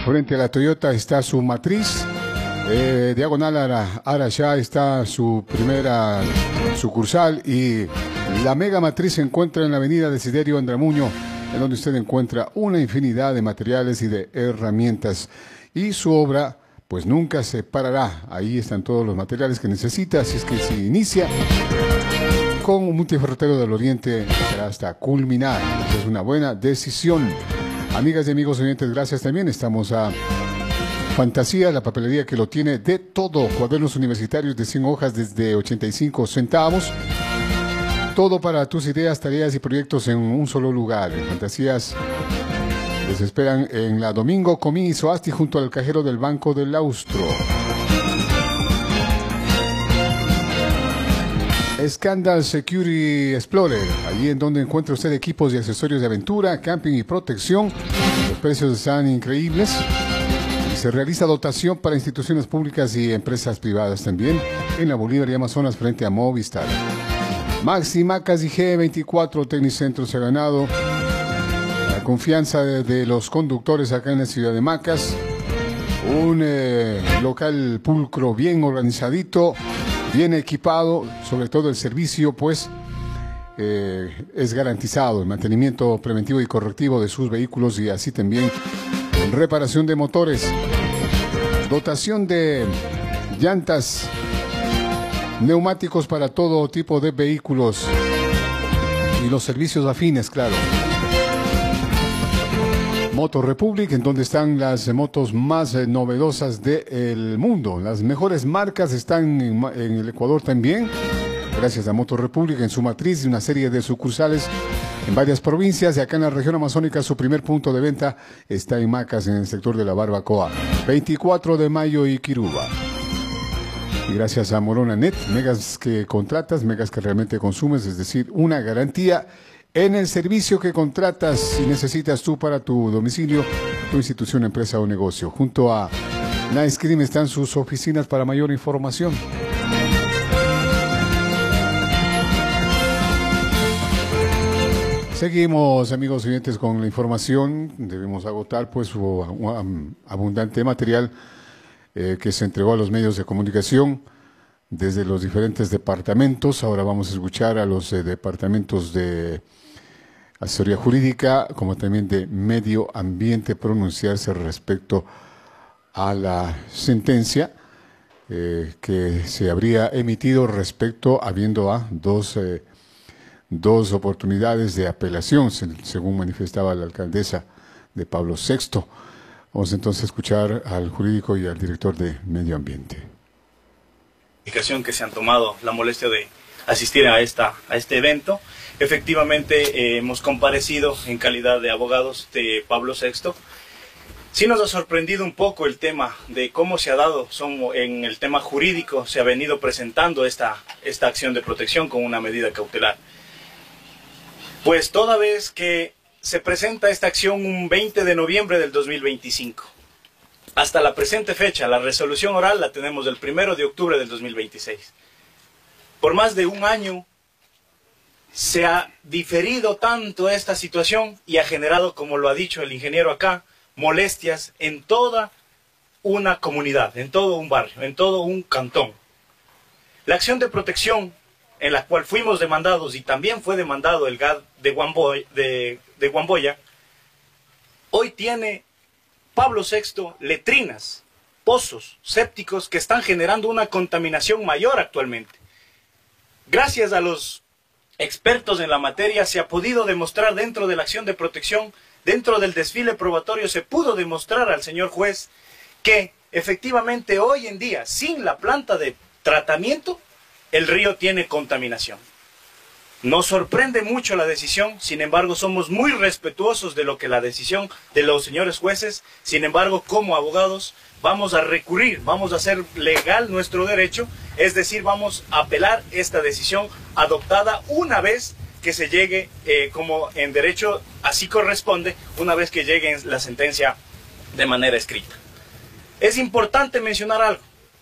Frente a la Toyota está su matriz. Diagonal Arashá está su primera sucursal y la mega matriz se encuentra en la avenida Desiderio Andramuño, en donde usted encuentra una infinidad de materiales y de herramientas. Y su obra, pues nunca se parará. Ahí están todos los materiales que necesita, así es que se inicia con un multiferretero del Oriente hasta culminar. Es una buena decisión. Amigas y amigos oyentes, gracias también. Estamos a Fantasía, la papelería que lo tiene de todo. Cuadernos universitarios de 100 hojas desde 85 centavos. Todo para tus ideas, tareas y proyectos en un solo lugar. Fantasías les esperan en la Domingo Comí y Soasti junto al cajero del Banco del Austro. Scandal Security Explorer, allí en donde encuentra usted equipos y accesorios de aventura, camping y protección. Los precios están increíbles. Se realiza dotación para instituciones públicas y empresas privadas también en la Bolívar y Amazonas frente a Movistar. Maxi Macas y G24 Tecnicentro se ha ganado la confianza de los conductores acá en la ciudad de Macas. Un local pulcro bien organizadito, bien equipado, sobre todo el servicio pues es garantizado, el mantenimiento preventivo y correctivo de sus vehículos y así también reparación de motores, dotación de llantas, neumáticos para todo tipo de vehículos y los servicios afines, claro. Moto Republic, en donde están las motos más novedosas del mundo. Las mejores marcas están en el Ecuador también, gracias a Moto Republic en su matriz y una serie de sucursales en varias provincias, y acá en la región amazónica su primer punto de venta está en Macas, en el sector de la Barbacoa, 24 de mayo y Quiruba. Y gracias a Morona Net, megas que contratas, megas que realmente consumes, es decir, una garantía en el servicio que contratas y necesitas tú para tu domicilio, tu institución, empresa o negocio. Junto a Nice Cream están sus oficinas para mayor información. Seguimos, amigos oyentes, con la información. Debemos agotar pues un abundante material que se entregó a los medios de comunicación desde los diferentes departamentos. Ahora vamos a escuchar a los departamentos de asesoría jurídica como también de medio ambiente pronunciarse respecto a la sentencia que se habría emitido respecto habiendo a dos oportunidades de apelación, según manifestaba la alcaldesa de Pablo VI. Vamos entonces a escuchar al jurídico y al director de Medio Ambiente. Que se han tomado la molestia de asistir a este evento. Efectivamente, hemos comparecido en calidad de abogados de Pablo VI. Sí nos ha sorprendido un poco el tema de cómo se ha dado, en el tema jurídico, se ha venido presentando esta acción de protección con una medida cautelar. Pues toda vez que se presenta esta acción un 20 de noviembre del 2025, hasta la presente fecha, la resolución oral la tenemos del 1 de octubre del 2026. Por más de un año se ha diferido tanto esta situación y ha generado, como lo ha dicho el ingeniero acá, molestias en toda una comunidad, en todo un barrio, en todo un cantón. La acción de protección en la cual fuimos demandados y también fue demandado el GAD de Guamboya, hoy tiene Pablo VI letrinas, pozos sépticos que están generando una contaminación mayor actualmente. Gracias a los expertos en la materia se ha podido demostrar dentro de la acción de protección, dentro del desfile probatorio se pudo demostrar al señor juez que efectivamente hoy en día, sin la planta de tratamiento, el río tiene contaminación. Nos sorprende mucho la decisión, sin embargo somos muy respetuosos de lo que la decisión de los señores jueces. Sin embargo, como abogados vamos a recurrir, vamos a hacer legal nuestro derecho, es decir, vamos a apelar esta decisión adoptada una vez que se llegue, como en derecho así corresponde, una vez que llegue la sentencia de manera escrita. Es importante mencionar algo.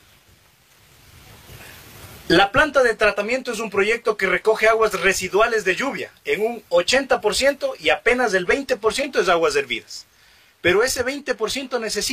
La planta de tratamiento es un proyecto que recoge aguas residuales de lluvia en un 80% y apenas el 20% es aguas hervidas. Pero ese 20% necesita